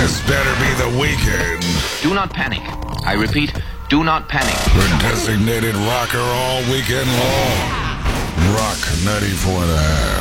This better be the weekend. Do not panic. I repeat, do not panic. The designated rocker all weekend long. Rock 94.5.